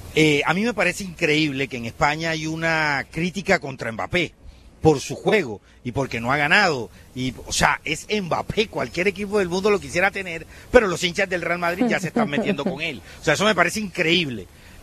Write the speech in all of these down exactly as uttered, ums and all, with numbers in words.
Eh, a mí me parece increíble que en España hay una crítica contra Mbappé por su juego y porque no ha ganado. Y, o sea, es Mbappé, cualquier equipo del mundo lo quisiera tener, pero los hinchas del Real Madrid ya se están metiendo con él. O sea, eso me parece increíble.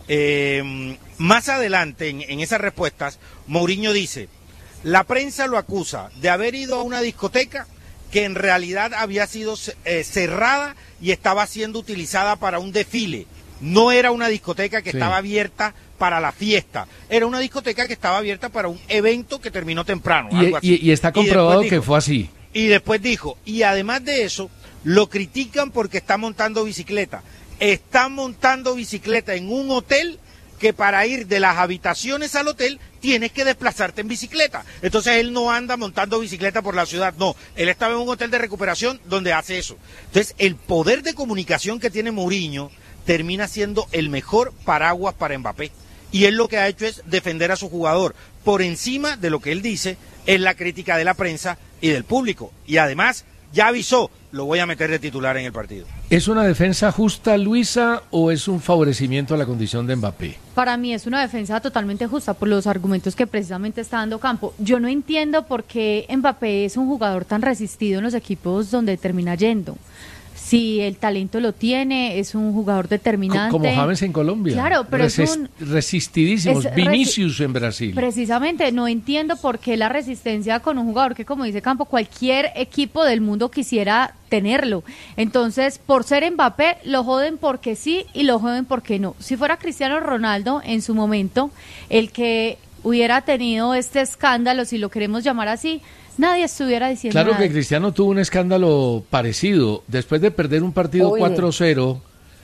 Eh, más adelante, en, en esas respuestas, Mourinho dice, la prensa lo acusa de haber ido a una discoteca que en realidad había sido eh, cerrada y estaba siendo utilizada para un desfile. No era una discoteca que sí. estaba abierta para la fiesta, era una discoteca que estaba abierta para un evento que terminó temprano. Y, algo así. y, y está comprobado y que dijo, fue así. Y después dijo, y además de eso, lo critican porque está montando bicicleta. Está montando bicicleta en un hotel que para ir de las habitaciones al hotel tienes que desplazarte en bicicleta. Entonces él no anda montando bicicleta por la ciudad, no. Él estaba en un hotel de recuperación donde hace eso. Entonces el poder de comunicación que tiene Mourinho termina siendo el mejor paraguas para Mbappé. Y él lo que ha hecho es defender a su jugador. Por encima de lo que él dice es la crítica de la prensa y del público. Y además ya avisó, lo voy a meter de titular en el partido. ¿Es una defensa justa, Luisa, o es un favorecimiento a la condición de Mbappé? Para mí es una defensa totalmente justa por los argumentos que precisamente está dando Campo. Yo no entiendo por qué Mbappé es un jugador tan resistido en los equipos donde termina yendo. Si el talento lo tiene, es un jugador determinante. Como James en Colombia. Claro, pero Resist, es un... Resistidísimos. Es Vinicius resi en Brasil. Precisamente, no entiendo por qué la resistencia con un jugador que, como dice Campo, cualquier equipo del mundo quisiera tenerlo. Entonces, por ser Mbappé, lo joden porque sí y lo joden porque no. Si fuera Cristiano Ronaldo, en su momento, el que hubiera tenido este escándalo, si lo queremos llamar así, nadie estuviera diciendo Claro nada. Que Cristiano tuvo un escándalo parecido. Después de perder un partido Oye. cuatro cero,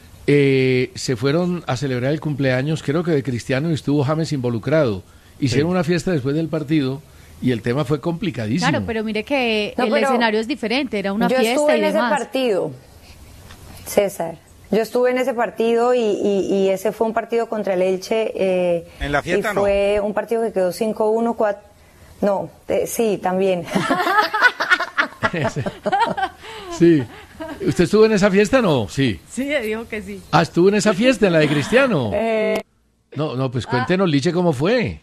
eh, se fueron a celebrar el cumpleaños, creo que de Cristiano, y estuvo James involucrado. Hicieron sí. una fiesta después del partido y el tema fue complicadísimo. Claro, pero mire que no, el escenario es diferente, era una yo fiesta y demás. Yo estuve en ese partido, César. Yo estuve en ese partido y, y, y ese fue un partido contra el Elche. Eh, ¿En la fiesta y fue no? un partido que quedó cinco uno, cuatro... No, eh, sí, también. Sí. ¿Usted estuvo en esa fiesta no? Sí. Sí, dijo que sí. Ah, ¿estuvo en esa fiesta, en la de Cristiano? Eh... No, no, pues cuéntenos, ah. Liche, ¿cómo fue?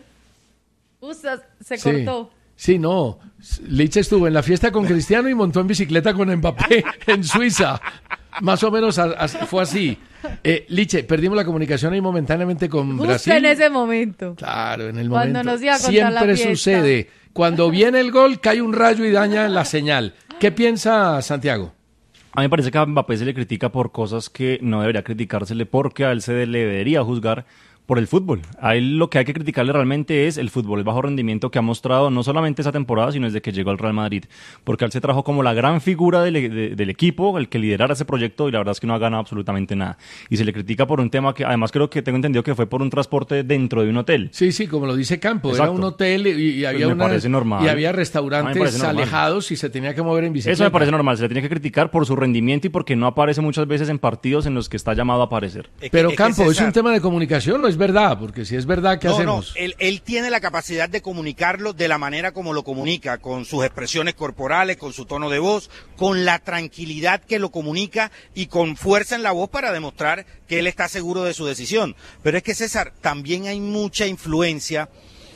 Usa, se sí. cortó. Sí, no. Liche estuvo en la fiesta con Cristiano y montó en bicicleta con Mbappé en Suiza. Más o menos a, a, fue así. Eh, Liche, perdimos la comunicación ahí momentáneamente con Justo Brasil. en ese momento. Claro, en el Cuando momento. Nos iba a contar Siempre la fiesta. sucede. Cuando viene el gol, cae un rayo y daña la señal. ¿Qué piensa Santiago? A mí me parece que a Mbappé se le critica por cosas que no debería criticársele, porque a él se le debería juzgar por el fútbol. A él lo que hay que criticarle realmente es el fútbol, el bajo rendimiento que ha mostrado no solamente esa temporada, sino desde que llegó al Real Madrid, porque él se trajo como la gran figura del, de, del equipo, el que liderara ese proyecto, y la verdad es que no ha ganado absolutamente nada. Y se le critica por un tema que además creo que tengo entendido que fue por un transporte dentro de un hotel. Sí, sí, como lo dice Campo, Exacto. Era un hotel y, y había pues me parece una, normal. y había restaurantes alejados y se tenía que mover en bicicleta. Eso me parece normal, se le tiene que criticar por su rendimiento y porque no aparece muchas veces en partidos en los que está llamado a aparecer. Es que, Pero es Campo, es un tema de comunicación, ¿no es verdad? Porque si es verdad, ¿qué no, hacemos? No, él, él tiene la capacidad de comunicarlo de la manera como lo comunica, con sus expresiones corporales, con su tono de voz, con la tranquilidad que lo comunica y con fuerza en la voz para demostrar que él está seguro de su decisión. Pero es que, César, también hay mucha influencia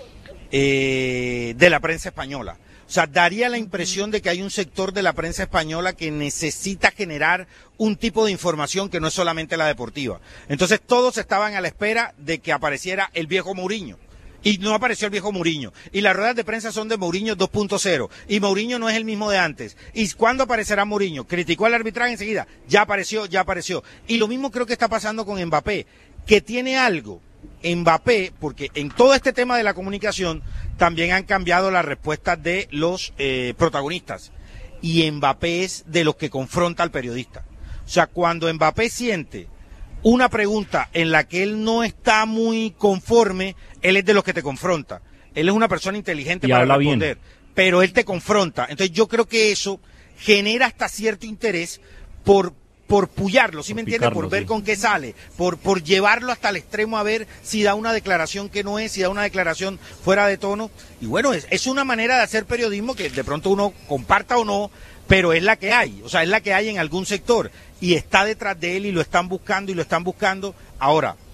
eh, de la prensa española. O sea, daría la impresión de que hay un sector de la prensa española que necesita generar un tipo de información que no es solamente la deportiva. Entonces todos estaban a la espera de que apareciera el viejo Mourinho. Y no apareció el viejo Mourinho. Y las ruedas de prensa son de Mourinho dos punto cero. Y Mourinho no es el mismo de antes. ¿Y cuándo aparecerá Mourinho? Criticó al arbitraje enseguida. Ya apareció, ya apareció. Y lo mismo creo que está pasando con Mbappé, que tiene algo. Mbappé, porque en todo este tema de la comunicación también han cambiado las respuestas de los eh, protagonistas, y Mbappé es de los que confronta al periodista. O sea, cuando Mbappé siente una pregunta en la que él no está muy conforme, él es de los que te confronta. Él es una persona inteligente y para responder, bien. Pero él te confronta. Entonces yo creo que eso genera hasta cierto interés por por pullarlo, ¿sí me entiende? Por ver sí. con qué sale, por por llevarlo hasta el extremo a ver si da una declaración que no es, si da una declaración fuera de tono. Y bueno, es, es una manera de hacer periodismo que de pronto uno comparta o no, pero es la que hay, o sea, es la que hay en algún sector, y está detrás de él y lo están buscando y lo están buscando. Ahora,